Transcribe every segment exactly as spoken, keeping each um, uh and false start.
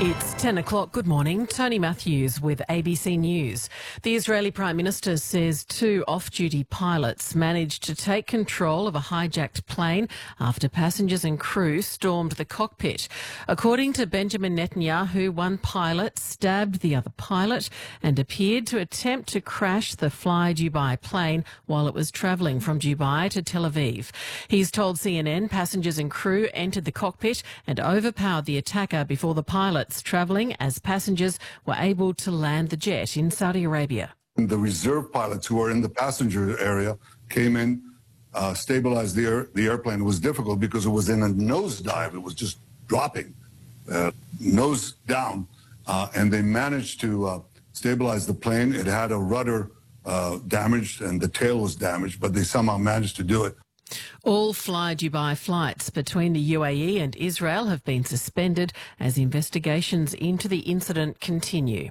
It's ten o'clock. Good morning. Tony Matthews with A B C News. The Israeli Prime Minister says two off-duty pilots managed to take control of a hijacked plane after passengers and crew stormed the cockpit. According to Benjamin Netanyahu, one pilot stabbed the other pilot and appeared to attempt to crash the Fly Dubai plane while it was travelling from Dubai to Tel Aviv. He's told C N N passengers and crew entered the cockpit and overpowered the attacker before the pilots travelling as passengers were able to land the jet in Saudi Arabia. The reserve pilots who are in the passenger area came in, uh, stabilized the, air, the airplane. It was difficult because it was in a nosedive. It was just dropping, uh, nose down, uh, and they managed to uh, stabilize the plane. It had a rudder uh, damaged and the tail was damaged, but they somehow managed to do it. All Fly Dubai flights between the U A E and Israel have been suspended as investigations into the incident continue.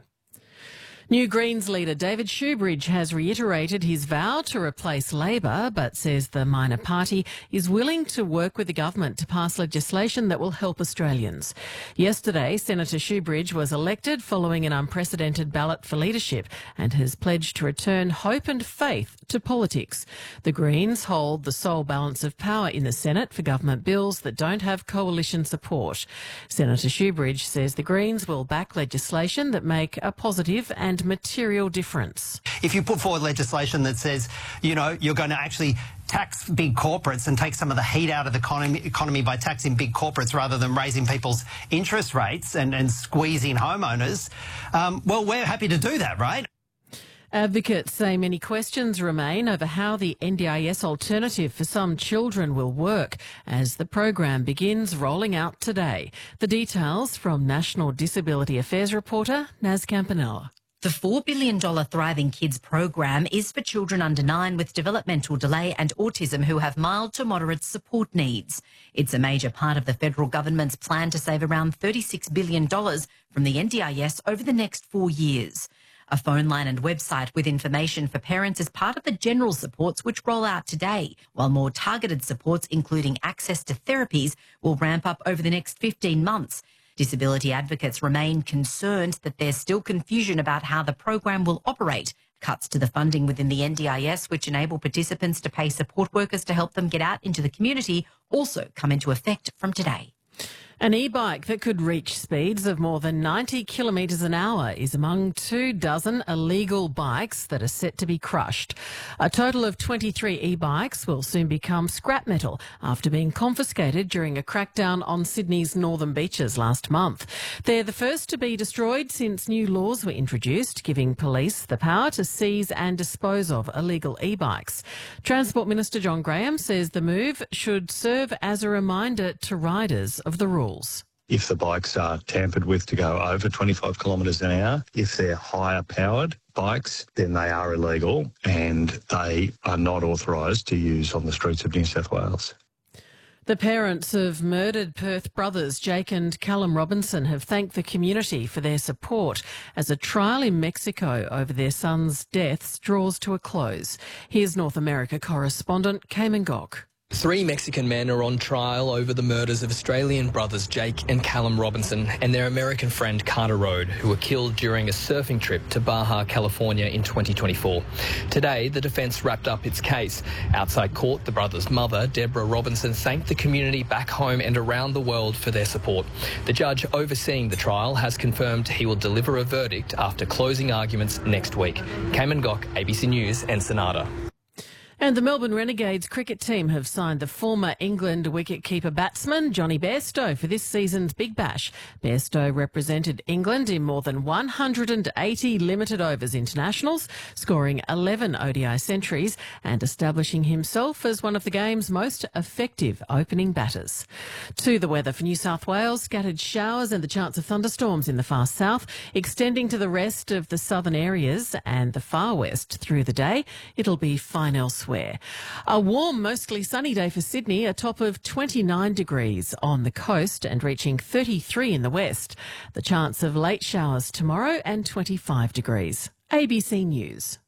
New Greens leader David Shoebridge has reiterated his vow to replace Labor, but says the minor party is willing to work with the government to pass legislation that will help Australians. Yesterday, Senator Shoebridge was elected following an unprecedented ballot for leadership and has pledged to return hope and faith to politics. The Greens hold the sole balance of power in the Senate for government bills that don't have coalition support. Senator Shoebridge says the Greens will back legislation that make a positive and material difference. If you put forward legislation that says, you know, you're going to actually tax big corporates and take some of the heat out of the economy, economy by taxing big corporates rather than raising people's interest rates and, and squeezing homeowners, um, well, we're happy to do that, right? Advocates say many questions remain over how the N D I S alternative for some children will work as the program begins rolling out today. The details from National Disability Affairs reporter Naz Campanella. The four billion dollars Thriving Kids program is for children under nine with developmental delay and autism who have mild to moderate support needs. It's a major part of the federal government's plan to save around thirty-six billion dollars from the N D I S over the next four years. A phone line and website with information for parents is part of the general supports which roll out today, while more targeted supports, including access to therapies, will ramp up over the next fifteen months. Disability advocates remain concerned that there's still confusion about how the program will operate. Cuts to the funding within the N D I S, which enable participants to pay support workers to help them get out into the community, also come into effect from today. An e-bike that could reach speeds of more than ninety kilometres an hour is among two dozen illegal bikes that are set to be crushed. A total of twenty-three e-bikes will soon become scrap metal after being confiscated during a crackdown on Sydney's northern beaches last month. They're the first to be destroyed since new laws were introduced, giving police the power to seize and dispose of illegal e-bikes. Transport Minister John Graham says the move should serve as a reminder to riders of the rules. If the bikes are tampered with to go over twenty-five kilometres an hour, if they're higher powered bikes, then they are illegal and they are not authorised to use on the streets of New South Wales. The parents of murdered Perth brothers Jake and Callum Robinson have thanked the community for their support as a trial in Mexico over their sons' deaths draws to a close. Here's North America correspondent Cayman Gok. Three Mexican men are on trial over the murders of Australian brothers Jake and Callum Robinson and their American friend Carter Road, who were killed during a surfing trip to Baja, California in twenty twenty-four. Today, the defence wrapped up its case. Outside court, the brothers' mother, Deborah Robinson, thanked the community back home and around the world for their support. The judge overseeing the trial has confirmed he will deliver a verdict after closing arguments next week. Cayman Gok, A B C News, Ensenada. And the Melbourne Renegades cricket team have signed the former England wicket-keeper batsman Johnny Bairstow for this season's Big Bash. Bairstow represented England in more than one hundred eighty limited overs internationals, scoring eleven O D I centuries and establishing himself as one of the game's most effective opening batters. To the weather for New South Wales, scattered showers and the chance of thunderstorms in the far south, extending to the rest of the southern areas and the far west through the day. It'll be fine elsewhere. A warm, mostly sunny day for Sydney, a top of twenty-nine degrees on the coast and reaching thirty-three in the west. The chance of late showers tomorrow and twenty-five degrees. A B C News.